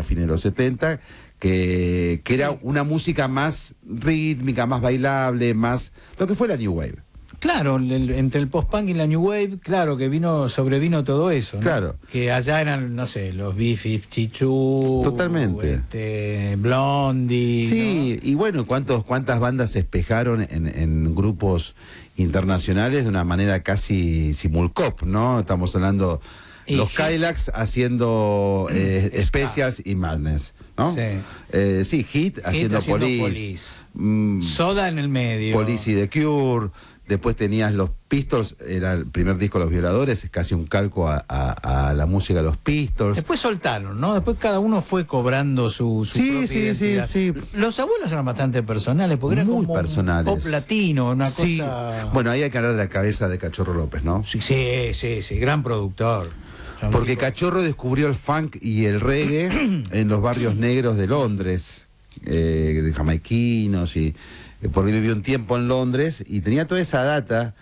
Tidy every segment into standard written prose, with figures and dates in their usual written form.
fines de los 70, que era una música más rítmica, más bailable, más lo que fue la New Wave. Claro, entre el post-punk y la New Wave, claro, que sobrevino todo eso, ¿no? Claro. Que allá eran, no sé, los B-52... Totalmente. Blondie... Sí, ¿no? Y bueno, cuántas bandas se espejaron en grupos internacionales de una manera casi simulcop, ¿no? Estamos hablando... Los Cadillacs haciendo Specials y Madness, ¿no? Sí, Hit haciendo Police. Soda en el medio. Police y The Cure. Después tenías los Pistols, era el primer disco de Los Violadores, es casi un calco a la música de los Pistols. Después soltaron, ¿no? Después cada uno fue cobrando su propia identidad. Sí. Los abuelos eran bastante personales, porque eran muy como personales. Un pop latino, una cosa... Bueno, ahí hay que hablar de la cabeza de Cachorro López, ¿no? Sí, gran productor. Porque Cachorro descubrió el funk y el reggae en los barrios negros de Londres, de jamaiquinos, y porque vivió un tiempo en Londres y tenía toda esa data.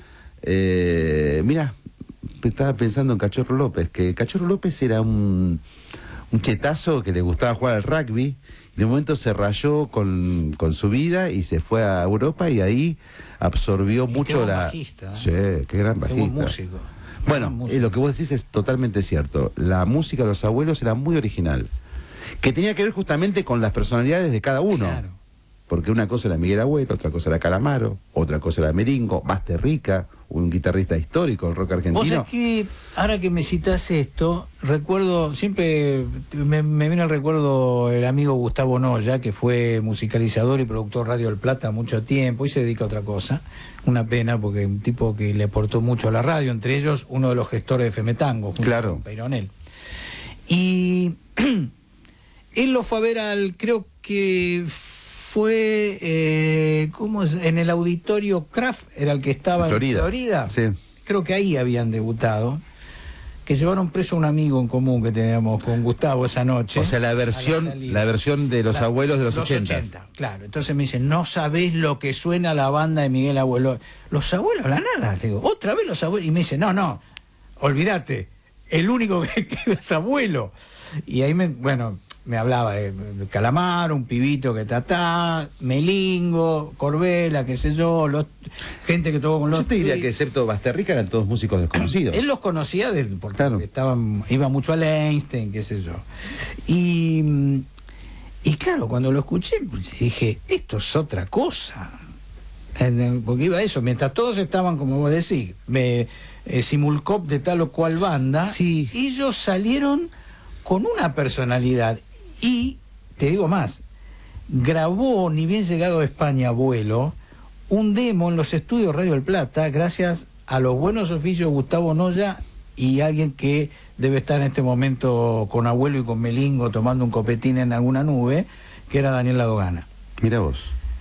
Mira, estaba pensando en Cachorro López, que Cachorro López era un chetazo que le gustaba jugar al rugby, y de un momento se rayó con su vida y se fue a Europa, y ahí absorbió mucho qué buen bajista, Sí, qué gran bajista. Qué buen músico. Bueno, lo que vos decís es totalmente cierto. La música de los abuelos era muy original, que tenía que ver justamente con las personalidades de cada uno. Claro. Porque una cosa era Miguel Abuelo, otra cosa era Calamaro, otra cosa era Meringo, Basterrica, un guitarrista histórico del rock argentino. Vos sabés que, ahora que me citás esto, recuerdo, siempre me viene al recuerdo el amigo Gustavo Noya, que fue musicalizador y productor Radio El Plata mucho tiempo, y se dedica a otra cosa. Una pena, porque un tipo que le aportó mucho a la radio, entre ellos uno de los gestores de FM Tango, junto con Peyronel. Y él lo fue a ver creo que fue en el auditorio Kraft, era el que estaba en Florida. Sí. Creo que ahí habían debutado, que llevaron preso a un amigo en común que teníamos con Gustavo esa noche. O sea, la versión de los abuelos de los 80. Claro, entonces me dicen, no sabés lo que suena la banda de Miguel Abuelo. Los abuelos, la nada. Le digo, otra vez los abuelos. Y me dice, no, olvídate, el único que es abuelo. Y ahí me hablaba de Calamaro, un pibito que Melingo, Corbela, qué sé yo, gente que tocó con los... Yo te diría que excepto Basterrica eran todos músicos desconocidos. Él los conocía porque iba mucho al Einstein, qué sé yo. Y claro, cuando lo escuché, dije, esto es otra cosa. Porque iba eso, mientras todos estaban, como vos decís, simulcop de tal o cual banda, ellos salieron con una personalidad. Y, te digo más, grabó, ni bien llegado a España, Abuelo, un demo en los estudios Radio El Plata, gracias a los buenos oficios de Gustavo Noya y alguien que debe estar en este momento con Abuelo y con Melingo tomando un copetín en alguna nube, que era Daniel Ladogana. Mira vos.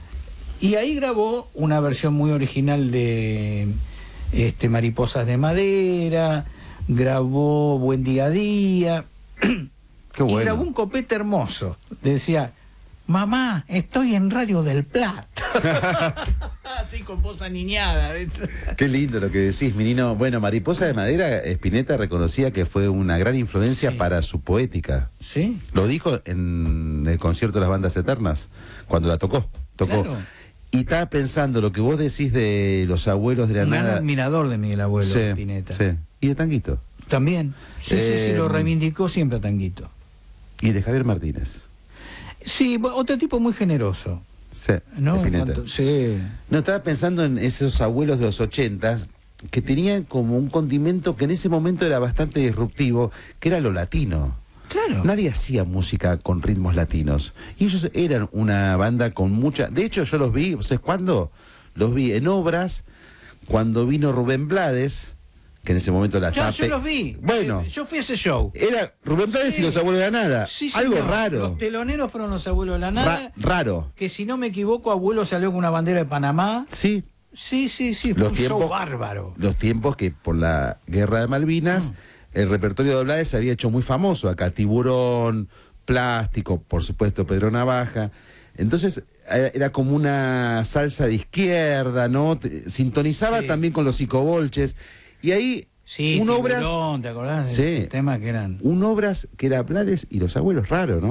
Y ahí grabó una versión muy original de Mariposas de Madera, grabó Buen Día a Día... Qué bueno. Y grabó un copete hermoso. Decía, mamá, estoy en Radio del Plata. Así con voz aniñada. Qué lindo lo que decís, menino. Bueno, Mariposa de Madera, Spinetta reconocía que fue una gran influencia para su poética. Sí. Lo dijo en el concierto de las Bandas Eternas, cuando la tocó. Claro. Y estaba pensando lo que vos decís de los abuelos de la nada. Un gran admirador de Miguel Abuelo, Spinetta. Sí. Y de Tanguito. También. Sí, lo reivindicó siempre a Tanguito. Y de Javier Martínez. Sí, otro tipo muy generoso. Sí, ¿no? Sí. No, estaba pensando en esos abuelos de los 80 que tenían como un condimento que en ese momento era bastante disruptivo, que era lo latino. Claro. Nadie hacía música con ritmos latinos. Y ellos eran una banda con mucha... De hecho, yo los vi, ¿sabes cuándo? Los vi en obras cuando vino Rubén Blades, que en ese momento yo los vi. Bueno, yo fui a ese show. Era Rubén Blades y los Abuelos de la Nada. Sí, algo raro. Los teloneros fueron los Abuelos de la Nada. Raro. Que si no me equivoco, Abuelo salió con una bandera de Panamá. Sí. Sí. Fue un show bárbaro. Los tiempos que por la guerra de Malvinas, el repertorio de Blades se había hecho muy famoso. Acá Tiburón, Plástico, por supuesto Pedro Navaja. Entonces era como una salsa de izquierda, ¿no? Sintonizaba también con los psicobolches. Y ahí ¿te acordás? Sí, Temas que eran... un obras que era Blades y los Abuelos, raro, ¿no?